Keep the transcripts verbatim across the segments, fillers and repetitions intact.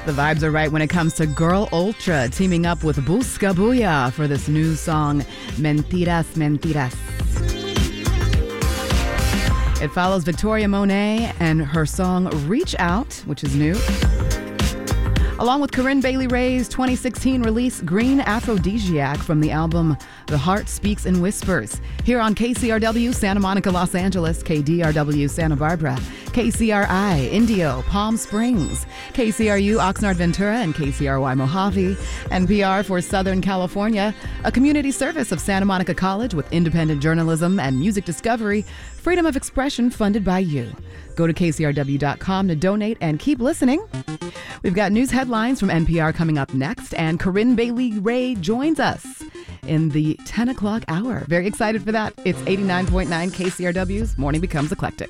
The vibes are right when it comes to Girl Ultra teaming up with Busca Booyah for this new song, Mentiras, Mentiras. It follows Victoria Monet and her song Reach Out, which is new, along with Corinne Bailey Rae's twenty sixteen release Green Aphrodisiac from the album The Heart Speaks in Whispers. Here on K C R W Santa Monica, Los Angeles, K D R W Santa Barbara, K C R I Indio, Palm Springs, K C R U Oxnard Ventura, and K C R Y Mojave, N P R for Southern California, a community service of Santa Monica College with independent journalism and music discovery, freedom of expression funded by you. Go to K C R W dot com to donate and keep listening. We've got news headlines from N P R coming up next, and Corinne Bailey Rae joins us in the ten o'clock hour. Very excited for that. It's eighty-nine point nine K C R W's Morning Becomes Eclectic.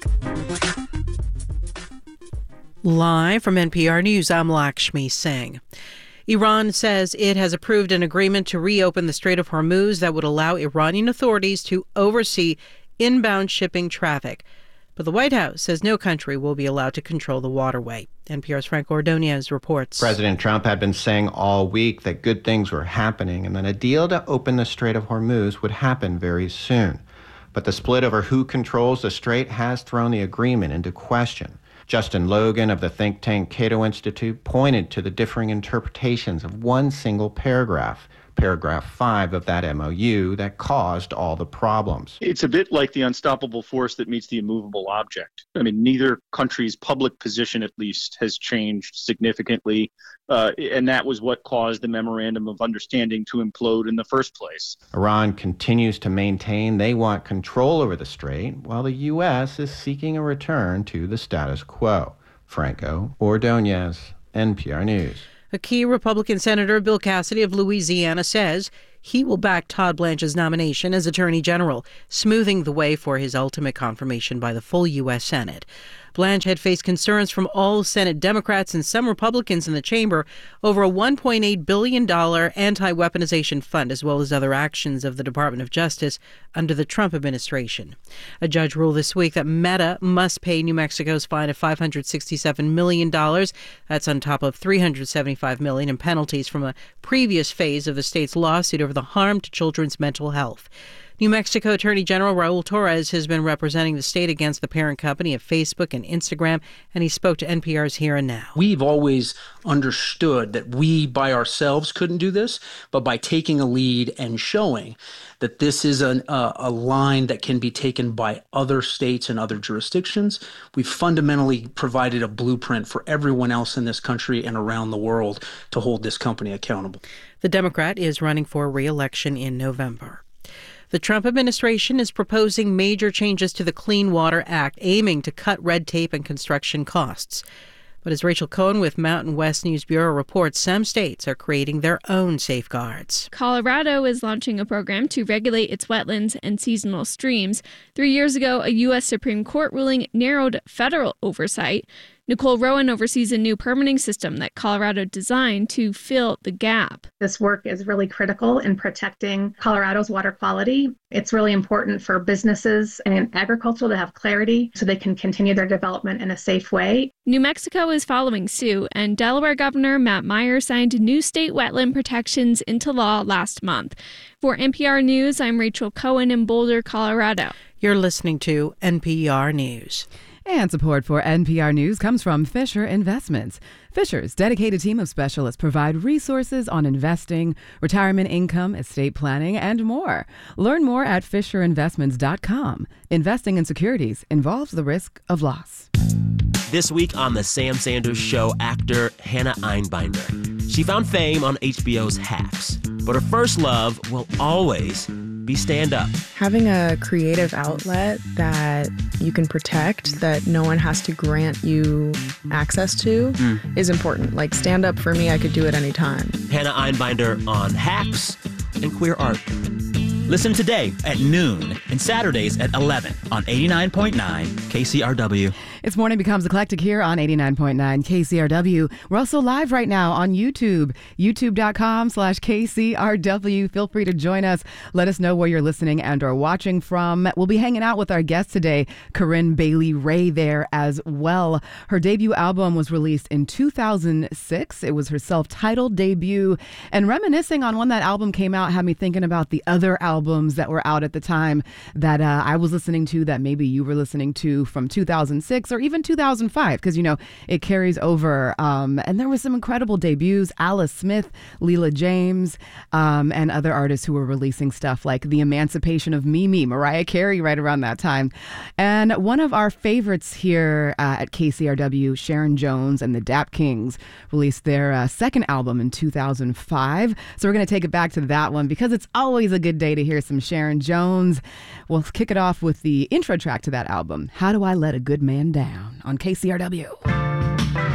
Live from N P R News, I'm Lakshmi Singh. Iran says it has approved an agreement to reopen the Strait of Hormuz that would allow Iranian authorities to oversee inbound shipping traffic. But the White House says no country will be allowed to control the waterway. N P R's Frank Ordonez reports. President Trump had been saying all week that good things were happening and that a deal to open the Strait of Hormuz would happen very soon. But the split over who controls the strait has thrown the agreement into question. Justin Logan of the think tank Cato Institute pointed to the differing interpretations of one single paragraph, paragraph five of that M O U, that caused all the problems. It's a bit like the unstoppable force that meets the immovable object. I mean, neither country's public position, at least, has changed significantly, uh, and that was what caused the Memorandum of Understanding to implode in the first place. Iran continues to maintain they want control over the strait, while the U S is seeking a return to the status quo. Franco Ordonez, N P R News. A key Republican Senator, Bill Cassidy of Louisiana, says he will back Todd Blanche's nomination as Attorney General, smoothing the way for his ultimate confirmation by the full U S Senate. Blanche had faced concerns from all Senate Democrats and some Republicans in the chamber over a one point eight billion dollars anti-weaponization fund, as well as other actions of the Department of Justice under the Trump administration. A judge ruled this week that Meta must pay New Mexico's fine of five hundred sixty-seven million dollars. That's on top of three hundred seventy-five million dollars in penalties from a previous phase of the state's lawsuit over the harm to children's mental health. New Mexico Attorney General Raul Torres has been representing the state against the parent company of Facebook and Instagram, and he spoke to N P R's Here and Now. We've always understood that we by ourselves couldn't do this, but by taking a lead and showing that this is an, uh, a line that can be taken by other states and other jurisdictions, we've fundamentally provided a blueprint for everyone else in this country and around the world to hold this company accountable. The Democrat is running for re-election in November. The Trump administration is proposing major changes to the Clean Water Act, aiming to cut red tape and construction costs. But as Rachel Cohen with Mountain West News Bureau reports, some states are creating their own safeguards. Colorado is launching a program to regulate its wetlands and seasonal streams. Three years ago, a U S Supreme Court ruling narrowed federal oversight. Nicole Rowan oversees a new permitting system that Colorado designed to fill the gap. This work is really critical in protecting Colorado's water quality. It's really important for businesses and agriculture to have clarity so they can continue their development in a safe way. New Mexico is following suit, and Delaware Governor Matt Meyer signed new state wetland protections into law last month. For N P R News, I'm Rachel Cohen in Boulder, Colorado. You're listening to N P R News. And support for N P R News comes from Fisher Investments. Fisher's dedicated team of specialists provide resources on investing, retirement income, estate planning, and more. Learn more at fisher investments dot com. Investing in securities involves the risk of loss. This week on The Sam Sanders Show, actor Hannah Einbinder. She found fame on H B O's Hacks, but her first love will always be stand-up. Having a creative outlet that you can protect, that no one has to grant you access to, mm. is important. Like stand-up, for me, I could do it anytime. Hannah Einbinder on Hacks and Queer Art. Listen today at noon and Saturdays at eleven on eighty-nine point nine K C R W. It's Morning Becomes Eclectic here on eighty-nine point nine K C R W. We're also live right now on YouTube, youtube.com slash KCRW. Feel free to join us. Let us know where you're listening and or watching from. We'll be hanging out with our guest today, Corinne Bailey Rae, there as well. Her debut album was released in two thousand six. It was her self-titled debut. And reminiscing on when that album came out had me thinking about the other albums that were out at the time that uh, I was listening to, that maybe you were listening to from two thousand six or even two thousand five, because, you know, it carries over. Um, and there were some incredible debuts, Alice Smith, Leela James, um, and other artists who were releasing stuff like The Emancipation of Mimi, Mariah Carey right around that time. And one of our favorites here uh, at K C R W, Sharon Jones and the Dap Kings, released their uh, second album in two thousand five. So we're going to take it back to that one because it's always a good day to hear some Sharon Jones. We'll kick it off with the intro track to that album, How Do I Let a Good Man Down, on K C R W.